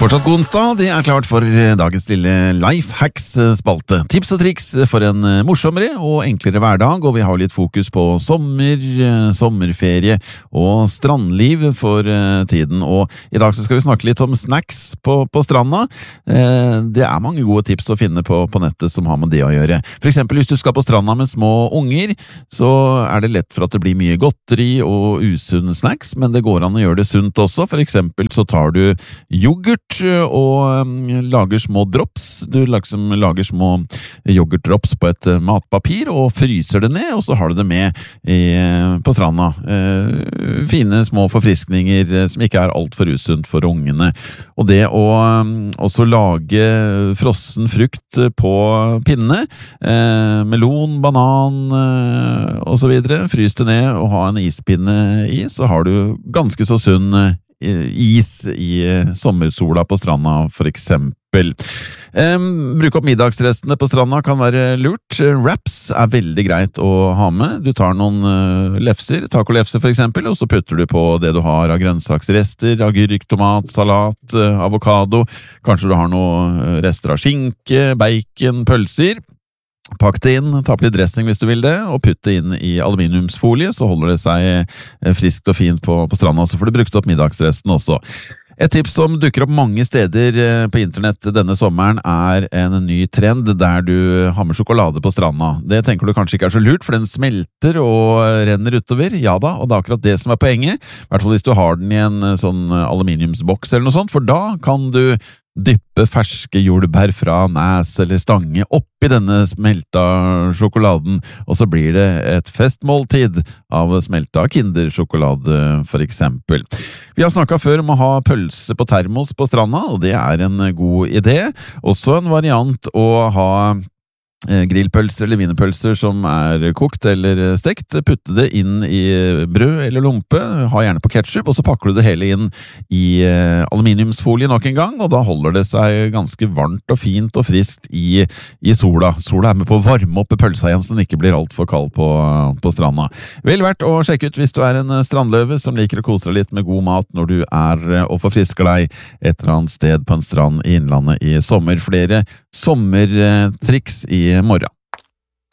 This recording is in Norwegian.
Fortsatt god onsdag, det klart for dagens lille Lifehacks-spalte. Tips og triks for en morsommere og enklere hverdag, og vi har litt fokus på sommerferie og strandliv for tiden. Og i dag så skal vi snakke litt om snacks på stranda. Det mange gode tips å finne på nettet som har med det å gjøre. For eksempel hvis du skal på stranda med små unger, så det lett for at det blir mye godteri og usunn snacks, men det går an å gjøre det sunt også. For eksempel så tar du yoghurt og lager små drops. Du lager små yoghurtdrops på et matpapir og fryser det ned, og så har du det med på stranda. Fine små forfriskninger som ikke alt for usunt for ungene. Og det å også lage frossen frukt på pinne, melon, banan og så videre, frys det ned og ha en ispinne i, så har du ganske så sunn is i sommersola på stranda for eksempel. Bruke opp middagsrestene på stranda kan være lurt. Wraps veldig greit å ha med. Du tar noen lefser, tacolefser for eksempel, og så putter du på det du har av grønnsaksrester, agurk, tomat, salat, avokado. Kanskje du har noen rester av skinke, bacon, pølser. Pakk det inn, ta på litt dressing hvis du vil det, og putt det inn i aluminiumsfolie, så holder det seg friskt og fint på stranda, så får du brukt opp middagsresten også. Et tips som dukker opp mange steder på internett denne sommeren en ny trend der du har med sjokolade på stranda. Det tenker du kanskje ikke så lurt, for den smelter og renner utover. Ja da, og det akkurat det som poenget, i hvert fall hvis du har den i en sånn aluminiumsboks eller noe sånt, for da kan du dyppe ferske jordbær fra næs eller stange oppi denne smelta sjokoladen, og så blir det et festmåltid av smelta kindersjokolade for eksempel. Vi har snakket før om å ha pølse på termos på stranda, og det en god idé. Også en variant å ha grillpølser eller wienerpølser som kokt eller stekt, putte det inn i brød eller lompe, ha gjerne på ketchup, og så pakker du det hele inn i aluminiumsfolie nok en gang, og da holder det seg ganske varmt og fint og friskt i sola. Sola med på å varme opp pølsa igjen, så den ikke blir alt for kald på stranda. Vel verdt å sjekke ut hvis du en strandløve som liker å kose deg litt med god mat når du og forfrisker deg et eller annet sted på en strand i innlandet i sommer. Flere sommertriks i morgen.